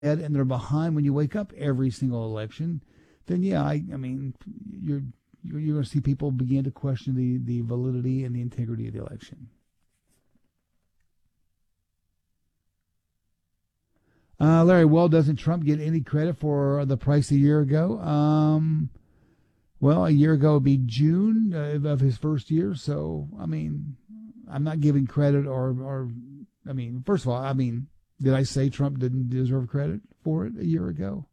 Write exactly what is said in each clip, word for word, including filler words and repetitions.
and they're behind when you wake up every single election, then yeah, I, I mean, you're you're, you're going to see people begin to question the, the validity and the integrity of the election. Uh, Larry, well, doesn't Trump get any credit for the price a year ago? Um, well, a year ago would be June of, of his first year. So, I mean, I'm not giving credit or, or, I mean, first of all, I mean, did I say Trump didn't deserve credit for it a year ago?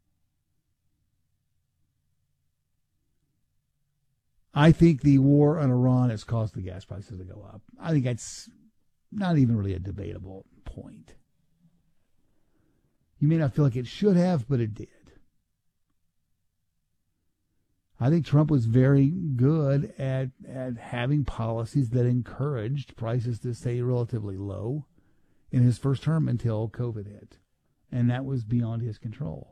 I think the war on Iran has caused the gas prices to go up. I think that's not even really a debatable point. You may not feel like it should have, but it did. I think Trump was very good at, at having policies that encouraged prices to stay relatively low in his first term until COVID hit. And that was beyond his control.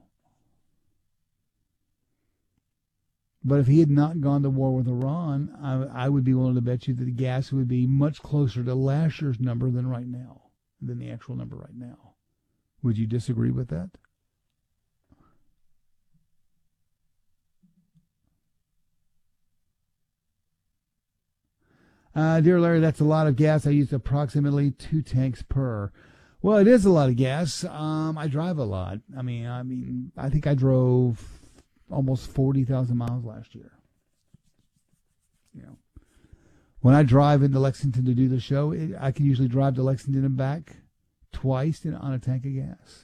But if he had not gone to war with Iran, I, I would be willing to bet you that the gas would be much closer to last year's number than right now, than the actual number right now. Would you disagree with that? Uh, dear Larry, that's a lot of gas. I use approximately two tanks per. Well, it is a lot of gas. Um, I drive a lot. I mean, I mean, I think I drove almost forty thousand miles last year. You know, when I drive into Lexington to do the show, it, I can usually drive to Lexington and back twice in, on a tank of gas.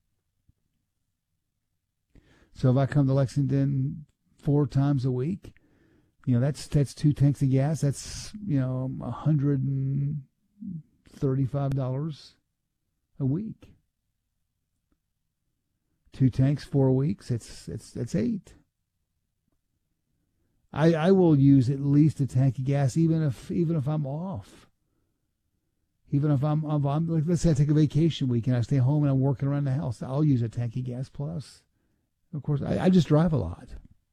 So if I come to Lexington four times a week, you know, that's that's two tanks of gas. That's, you know, one hundred thirty-five dollars a week. Two tanks, four weeks, it's it's it's eight. I I will use at least a tank of gas even if even if I'm off. Even if I'm, if I'm like, let's say I take a vacation week and I stay home and I'm working around the house, I'll use a tank of gas plus. Of course, I, I just drive a lot.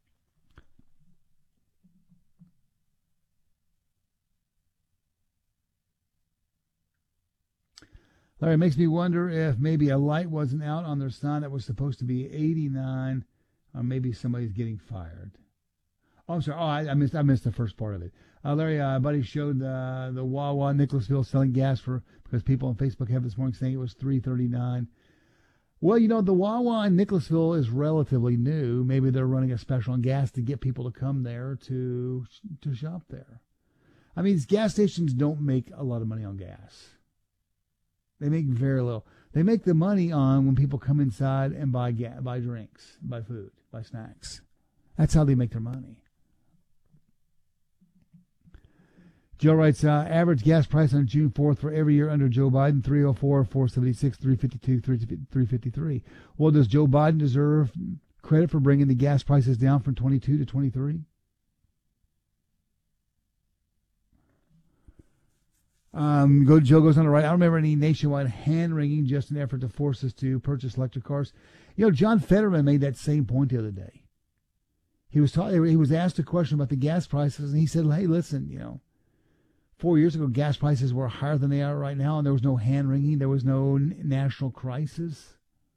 Larry, it makes me wonder if maybe a light wasn't out on their sign that was supposed to be eighty-nine, or maybe somebody's getting fired. Oh, I'm sorry. Oh, I, I missed I missed the first part of it. Uh, Larry, uh, buddy showed uh, the Wawa in Nicholasville selling gas for, because people on Facebook have this morning saying it was three thirty-nine. Well, you know, the Wawa in Nicholasville is relatively new. Maybe they're running a special on gas to get people to come there to to shop there. I mean, these gas stations don't make a lot of money on gas. They make very little. They make the money on when people come inside and buy ga- buy drinks, buy food, buy snacks. That's how they make their money. Joe writes, uh, average gas price on June fourth for every year under Joe Biden, three oh four, four seventy-six, three fifty-two, three fifty-three. Well, does Joe Biden deserve credit for bringing the gas prices down from twenty-two to twenty-three? Um, go, Joe goes on to write, I don't remember any nationwide hand-wringing, just an effort to force us to purchase electric cars. You know, John Fetterman made that same point the other day. He was ta- he was asked a question about the gas prices, and he said, hey, listen, you know, four years ago, gas prices were higher than they are right now, and there was no hand-wringing. There was no n- national crisis.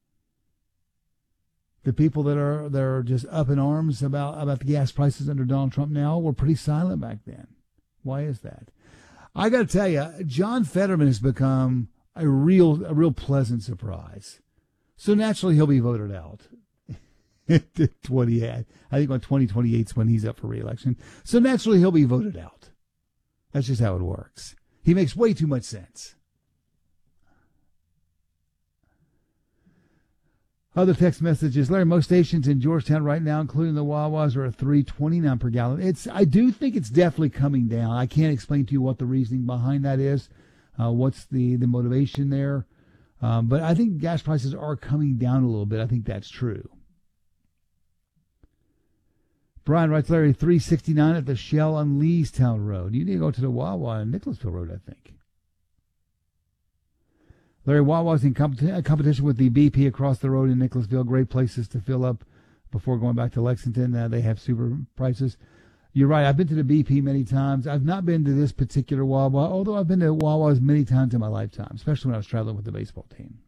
The people that are that are just up in arms about, about the gas prices under Donald Trump now were pretty silent back then. Why is that? I got to tell you, John Fetterman has become a real a real pleasant surprise. So naturally, he'll be voted out. That's what he had. I think on twenty twenty-eight is when he's up for re-election. So naturally, he'll be voted out. That's just how it works. He makes way too much sense. Other text messages. Larry, most stations in Georgetown right now, including the Wawas, are at three twenty-nine per gallon. It's I do think it's definitely coming down. I can't explain to you what the reasoning behind that is, uh, what's the, the motivation there. Um, but I think gas prices are coming down a little bit. I think that's true. Brian writes, Larry, three sixty-nine at the Shell on Leestown Road. You need to go to the Wawa on Nicholasville Road, I think. Larry, Wawa's in compet- competition with the B P across the road in Nicholasville. Great places to fill up before going back to Lexington. Uh, they have super prices. You're right. I've been to the B P many times. I've not been to this particular Wawa, although I've been to Wawa's many times in my lifetime, especially when I was traveling with the baseball team.